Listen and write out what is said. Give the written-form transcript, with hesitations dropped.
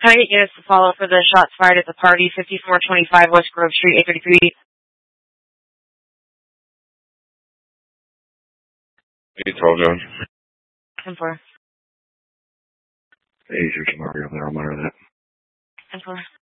Can I get units to follow for the shots fired at the party, 5425 West Grove Street, 833? 812, John. 10-4. Hey, there's some over there. I'll monitor that. 10-4.